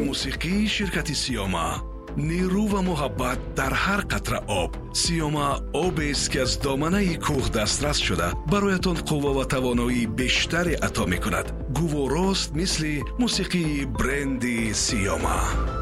موسیقی شرکت سیاما. نیرو و محبت در هر قطره آب. سیاما آب است که از دامنه کوه دسترس شده برایتان قوه و توانایی بیشتری عطا می کند. گوارست مثل موسیقی برند سیاما.